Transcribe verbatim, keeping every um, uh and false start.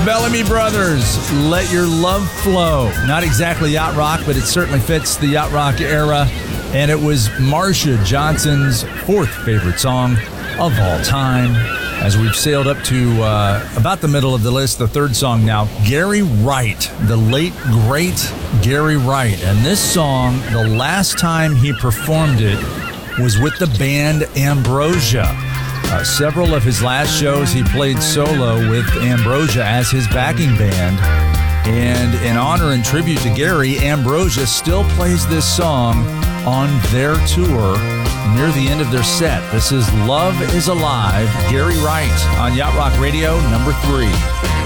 Bellamy Brothers, Let Your Love Flow. Not exactly yacht rock, but it certainly fits the yacht rock era. And it was Marsha Johnson's fourth favorite song of all time. As we've sailed up to uh, about the middle of the list, the third song now, Gary Wright, the late, great Gary Wright. And this song, the last time he performed it was with the band Ambrosia. Uh, several of his last shows he played solo with Ambrosia as his backing band. And in honor and tribute to Gary, Ambrosia still plays this song on their tour near the end of their set. This is Love is Alive, Gary Wright on Yacht Rock Radio, number three.